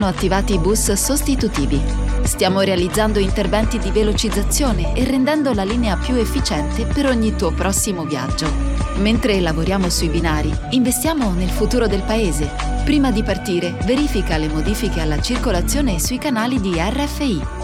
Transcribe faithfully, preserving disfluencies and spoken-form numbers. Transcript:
attivati i bus sostitutivi. Stiamo realizzando interventi di velocizzazione e rendendo la linea più efficiente per ogni tuo prossimo viaggio. Mentre lavoriamo sui binari, investiamo nel futuro del paese. Prima di partire, verifica le modifiche alla circolazione sui canali di R F I.